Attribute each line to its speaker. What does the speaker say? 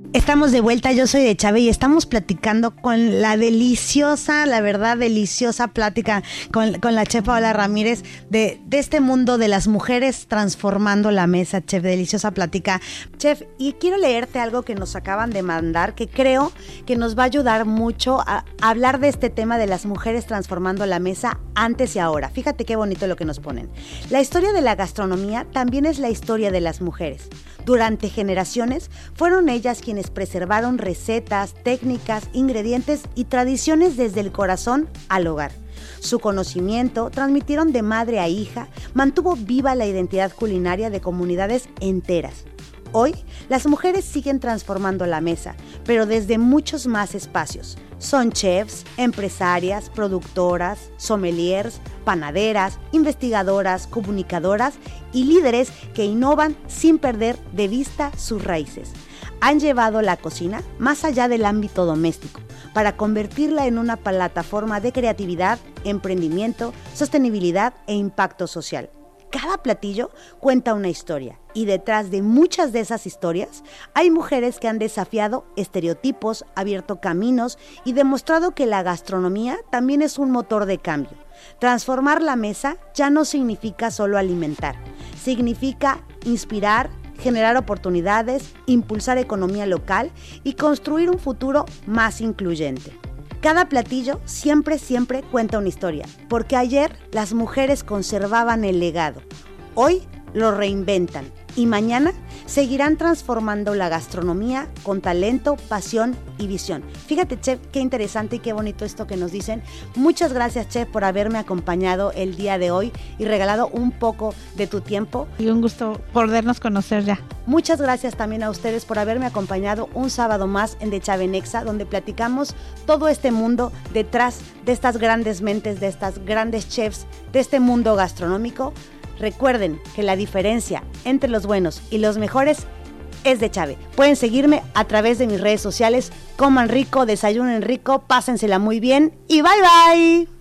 Speaker 1: Estamos de vuelta, yo soy de Chave y estamos platicando con la deliciosa, la verdad deliciosa plática con la chef Paola Ramírez de este mundo de las mujeres transformando la mesa, chef, deliciosa plática. Chef, y quiero leerte algo que nos acaban de mandar que creo que nos va a ayudar mucho a hablar de este tema de las mujeres transformando la mesa antes y ahora. Fíjate qué bonito lo que nos ponen. La historia de la gastronomía también es la historia de las mujeres. Durante generaciones fueron ellas quienes preservaron recetas, técnicas, ingredientes y tradiciones desde el corazón al hogar. Su conocimiento, transmitieron de madre a hija, mantuvo viva la identidad culinaria de comunidades enteras. Hoy, las mujeres siguen transformando la mesa, pero desde muchos más espacios. Son chefs, empresarias, productoras, sommeliers, panaderas, investigadoras, comunicadoras y líderes que innovan sin perder de vista sus raíces. Han llevado la cocina más allá del ámbito doméstico para convertirla en una plataforma de creatividad, emprendimiento, sostenibilidad e impacto social. Cada platillo cuenta una historia y detrás de muchas de esas historias hay mujeres que han desafiado estereotipos, abierto caminos y demostrado que la gastronomía también es un motor de cambio. Transformar la mesa ya no significa solo alimentar, significa inspirar, generar oportunidades, impulsar economía local y construir un futuro más incluyente. Cada platillo siempre cuenta una historia, porque ayer las mujeres conservaban el legado, hoy lo reinventan y mañana seguirán transformando la gastronomía con talento, pasión y visión. Fíjate, chef, qué interesante y qué bonito esto que nos dicen. Muchas gracias, chef, por haberme acompañado el día de hoy y regalado un poco de tu tiempo.
Speaker 2: Y un gusto podernos conocer ya.
Speaker 1: Muchas gracias también a ustedes por haberme acompañado un sábado más en De Chave Nexa, donde platicamos todo este mundo detrás de estas grandes mentes, de estas grandes chefs, de este mundo gastronómico. Recuerden que la diferencia entre los buenos y los mejores es de Chave. Pueden seguirme a través de mis redes sociales. Coman rico, desayunen rico, pásensela muy bien y bye bye.